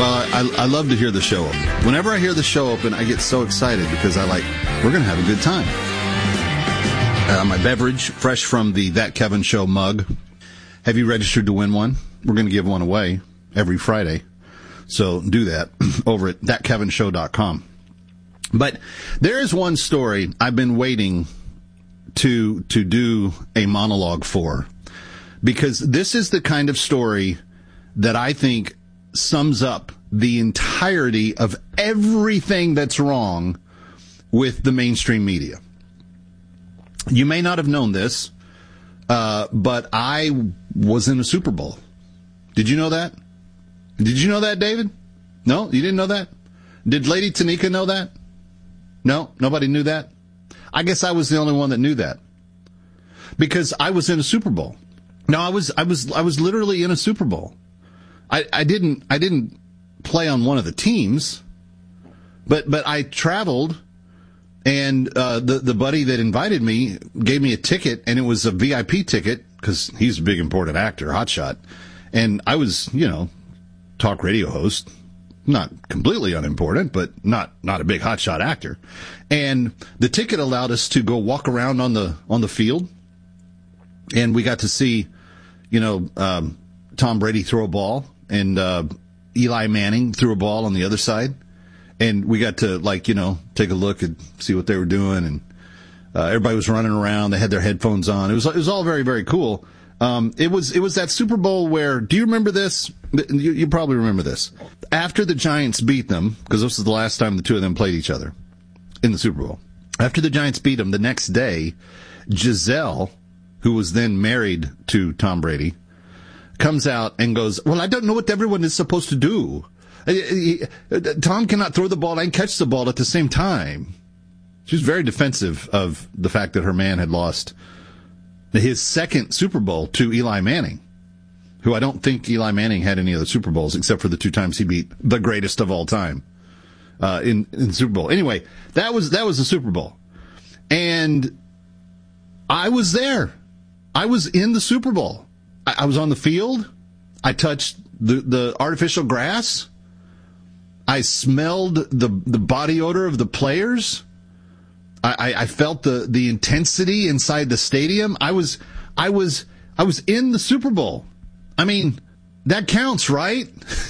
Well, I love to hear the show open. Whenever I hear the show open, I get so excited because we're going to have a good time. My beverage, fresh from the That Kevin Show mug. Have you registered to win one? We're going to give one away every Friday. So do that over at thatkevinshow.com. But there is one story I've been waiting to do a monologue for, because this is the kind of story that I think sums up the entirety of everything that's wrong with the mainstream media. You may not have known this, but I was in a Super Bowl. Did you know that? Did you know that, David? No? You didn't know that? Did Lady Tanika know that? No? Nobody knew that? I guess I was the only one that knew that. Because I was in a Super Bowl. No, I was literally in a Super Bowl. I didn't play on one of the teams, but I traveled, and the buddy that invited me gave me a ticket, and it was a VIP ticket because he's a big important actor, hotshot, and I was, talk radio host, not completely unimportant, but not a big hotshot actor, and the ticket allowed us to go walk around on the field, and we got to see, Tom Brady throw a ball. And Eli Manning threw a ball on the other side, and we got to take a look and see what they were doing. And everybody was running around; they had their headphones on. It was all very, very cool. It was that Super Bowl where, do you remember this? You probably remember this. After the Giants beat them, because this was the last time the two of them played each other in the Super Bowl. After the Giants beat them, the next day, Giselle, who was then married to Tom Brady, comes out and goes, well, I don't know what everyone is supposed to do. Tom cannot throw the ball and catch the ball at the same time. She was very defensive of the fact that her man had lost his second Super Bowl to Eli Manning, who I don't think Eli Manning had any other Super Bowls except for the two times he beat the greatest of all time in the Super Bowl. Anyway, that was the Super Bowl. And I was there. I was in the Super Bowl. I was on the field. I touched the artificial grass. I smelled the body odor of the players. I felt the intensity inside the stadium. I was in the Super Bowl. I mean, that counts, right?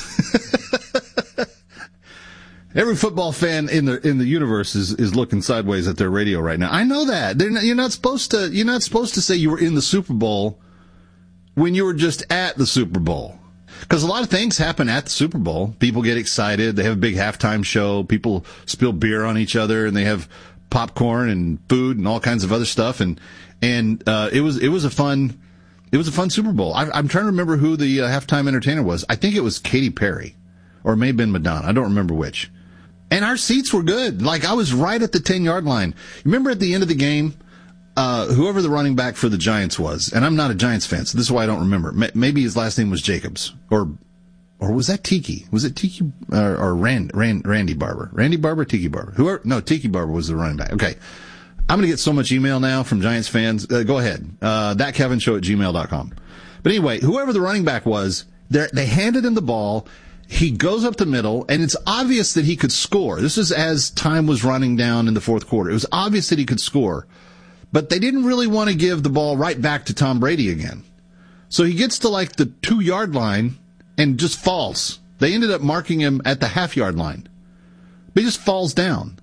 Every football fan in the universe is looking sideways at their radio right now. I know that. You're not supposed to say you were in the Super Bowl when you were just at the Super Bowl. Because a lot of things happen at the Super Bowl. People get excited. They have a big halftime show. People spill beer on each other, and they have popcorn and food and all kinds of other stuff. And it was a fun Super Bowl. I'm trying to remember who the halftime entertainer was. I think it was Katy Perry, or it may have been Madonna. I don't remember which. And our seats were good. I was right at the 10-yard line. Remember at the end of the game, whoever the running back for the Giants was, and I'm not a Giants fan, so this is why I don't remember. Maybe his last name was Jacobs, or was that Tiki? Was it Tiki or Randy Barber? Randy Barber, Tiki Barber? Tiki Barber was the running back. Okay, I'm gonna get so much email now from Giants fans. Go ahead, thatkevinshow@gmail.com. But anyway, whoever the running back was, they handed him the ball. He goes up the middle, and it's obvious that he could score. This is as time was running down in the fourth quarter. It was obvious that he could score. But they didn't really want to give the ball right back to Tom Brady again. So he gets to the 2-yard line and just falls. They ended up marking him at the half-yard line. But he just falls down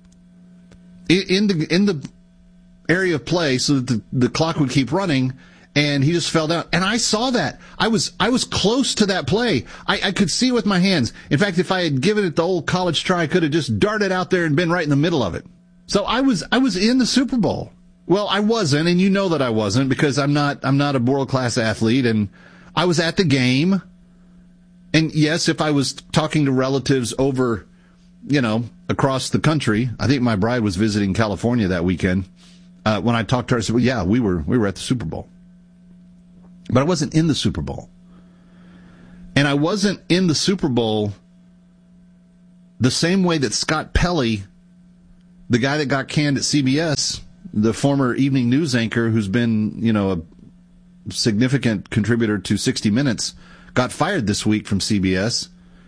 in the area of play so that the clock would keep running, and he just fell down. And I saw that. I was close to that play. I could see it with my hands. In fact, if I had given it the old college try, I could have just darted out there and been right in the middle of it. So I was in the Super Bowl. Well, I wasn't, and you know that I wasn't, because I'm not a world-class athlete, and I was at the game. And yes, if I was talking to relatives over, across the country, I think my bride was visiting California that weekend. When I talked to her, I said, well, yeah, we were at the Super Bowl. But I wasn't in the Super Bowl. And I wasn't in the Super Bowl the same way that Scott Pelley, the guy that got canned at CBS, the former evening news anchor who's been, a significant contributor to 60 Minutes, got fired this week from CBS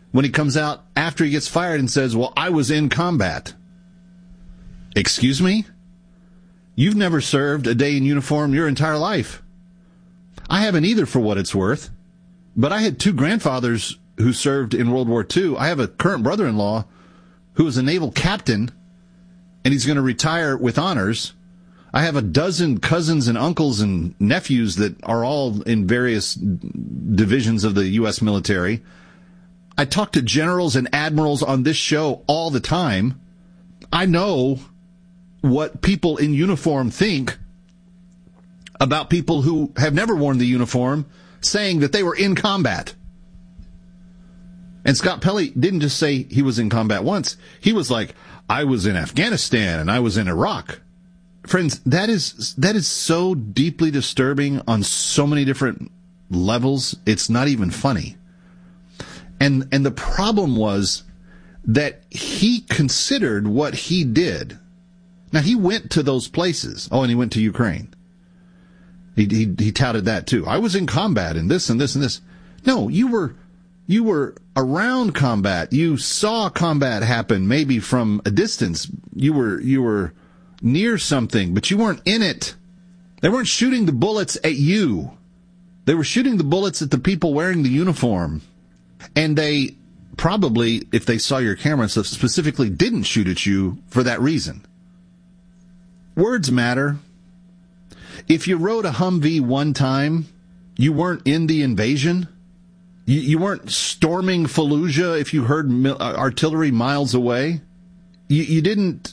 when he comes out after he gets fired and says, well, I was in combat. Excuse me? You've never served a day in uniform your entire life. I haven't either, for what it's worth. But I had two grandfathers who served in World War II. I have a current brother-in-law who is a naval captain, and he's going to retire with honors. I have a dozen cousins and uncles and nephews that are all in various divisions of the U.S. military. I talk to generals and admirals on this show all the time. I know what people in uniform think about people who have never worn the uniform, saying that they were in combat. And Scott Pelley didn't just say he was in combat once. He was like, I was in Afghanistan and I was in Iraq. Friends, that is so deeply disturbing on so many different levels. It's not even funny. And the problem was that he considered what he did. Now, he went to those places. Oh, and he went to Ukraine. He touted that too. I was in combat and this and this and this. No, you were around combat. You saw combat happen, maybe from a distance. You were near something, but you weren't in it. They weren't shooting the bullets at you. They were shooting the bullets at the people wearing the uniform. And they probably, if they saw your camera and stuff, specifically didn't shoot at you for that reason. Words matter. If you rode a Humvee one time, you weren't in the invasion. You weren't storming Fallujah if you heard artillery miles away. You didn't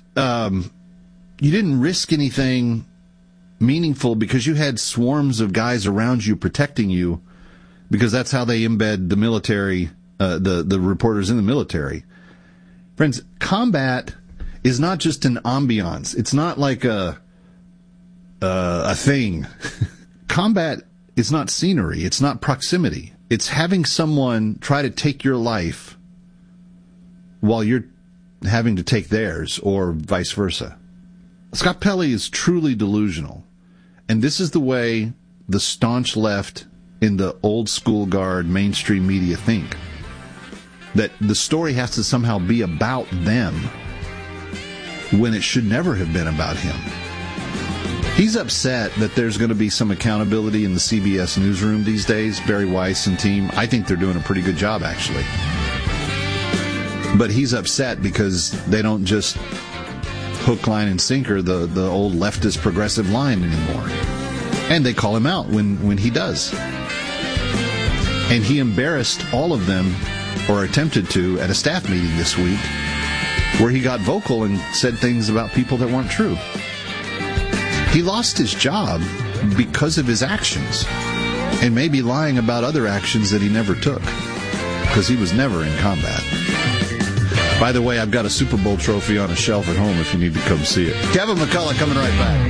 risk anything meaningful because you had swarms of guys around you protecting you, because that's how they embed the military, the reporters in the military. Friends, combat is not just an ambiance. It's not like a thing. Combat is not scenery. It's not proximity. It's having someone try to take your life while you're having to take theirs, or vice versa. Scott Pelley is truly delusional. And this is the way the staunch left in the old school guard mainstream media think. That the story has to somehow be about them when it should never have been about him. He's upset that there's going to be some accountability in the CBS newsroom these days. Barry Weiss and team, I think they're doing a pretty good job, actually. But he's upset because they don't just hook, line, and sinker the old leftist progressive line anymore. And they call him out when he does. And he embarrassed all of them, or attempted to, at a staff meeting this week, where he got vocal and said things about people that weren't true. He lost his job because of his actions, and maybe lying about other actions that he never took, because he was never in combat. By the way, I've got a Super Bowl trophy on a shelf at home if you need to come see it. Kevin McCullough coming right back.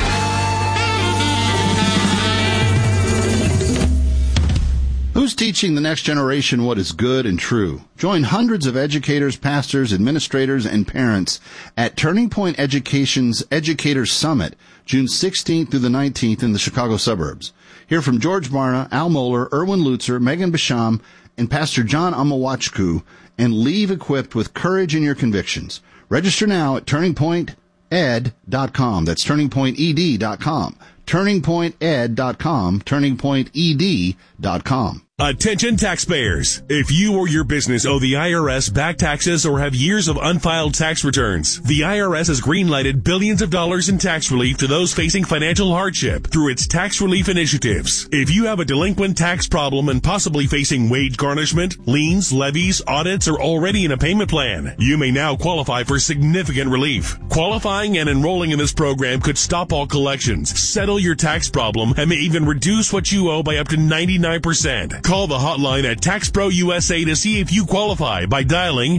Who's teaching the next generation what is good and true? Join hundreds of educators, pastors, administrators, and parents at Turning Point Education's Educators Summit, June 16th through the 19th in the Chicago suburbs. Hear from George Barna, Al Mohler, Erwin Lutzer, Megan Basham, and Pastor John Amawachku, and leave equipped with courage in your convictions. Register now at turningpointed.com. That's turningpointed.com. turningpointed.com. turningpointed.com. Attention taxpayers. If you or your business owe the IRS back taxes or have years of unfiled tax returns, the IRS has greenlighted billions of dollars in tax relief to those facing financial hardship through its tax relief initiatives. If you have a delinquent tax problem and possibly facing wage garnishment, liens, levies, audits, or already in a payment plan, you may now qualify for significant relief. Qualifying and enrolling in this program could stop all collections, settle your tax problem, and may even reduce what you owe by up to 99%. Call the hotline at TaxPro USA to see if you qualify by dialing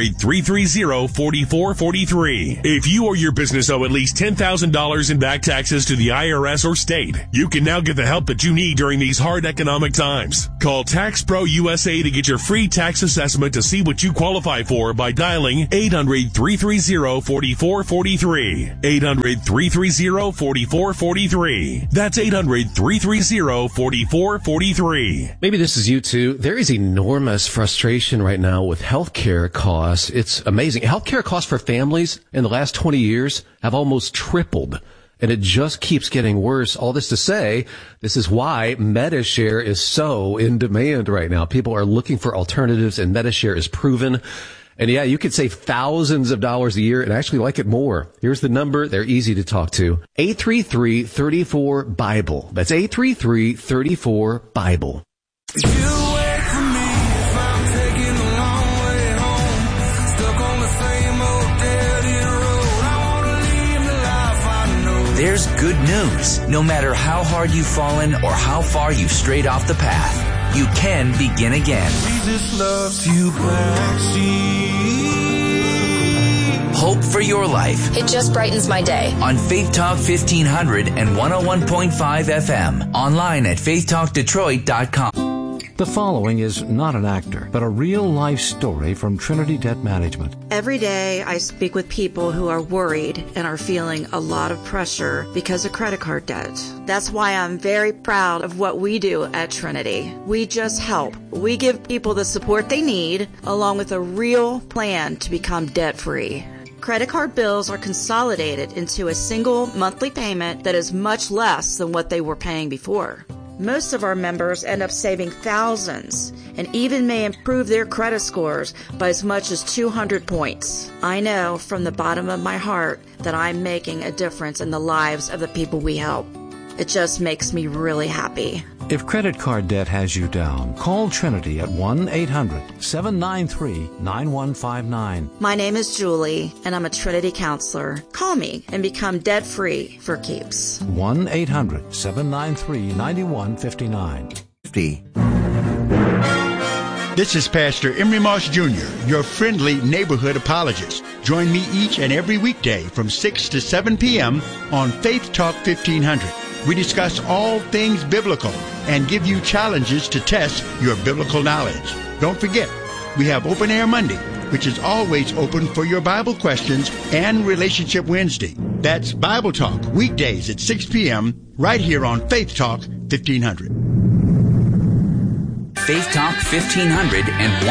800-330-4443. If you or your business owe at least $10,000 in back taxes to the IRS or state, you can now get the help that you need during these hard economic times. Call TaxPro USA to get your free tax assessment to see what you qualify for by dialing 800-330-4443. 800-330-4443. That's 800-330-4443. Maybe this is you too. There is enormous frustration right now with healthcare costs. It's amazing. Healthcare costs for families in the last 20 years have almost tripled, and it just keeps getting worse. All this to say, this is why Medi-Share is so in demand right now. People are looking for alternatives, and Medi-Share is proven. And yeah, you could save thousands of dollars a year and actually like it more. Here's the number. They're easy to talk to. 833-34-BIBLE. That's 833-34-BIBLE. You wait for me if I'm taking a long way home, stuck on the same old dead end road. I wanna leave the life I know. There's good news. No matter how hard you've fallen or how far you've strayed off the path, you can begin again. Jesus loves you backseat. Hope for your life. It just brightens my day. On Faith Talk 1500 and 101.5 FM. Online at faithtalkdetroit.com. The following is not an actor, but a real-life story from Trinity Debt Management. Every day I speak with people who are worried and are feeling a lot of pressure because of credit card debt. That's why I'm very proud of what we do at Trinity. We just help. We give people the support they need, along with a real plan to become debt-free. Credit card bills are consolidated into a single monthly payment that is much less than what they were paying before. Most of our members end up saving thousands and even may improve their credit scores by as much as 200 points. I know from the bottom of my heart that I'm making a difference in the lives of the people we help. It just makes me really happy. If credit card debt has you down, call Trinity at 1-800-793-9159. My name is Julie, and I'm a Trinity counselor. Call me and become debt-free for keeps. 1-800-793-9159. This is Pastor Emery Moss Jr., your friendly neighborhood apologist. Join me each and every weekday from 6 to 7 p.m. on Faith Talk 1500. We discuss all things biblical and give you challenges to test your biblical knowledge. Don't forget, we have Open Air Monday, which is always open for your Bible questions, and Relationship Wednesday. That's Bible Talk, weekdays at 6 p.m. right here on Faith Talk 1500. Faith Talk 1500 and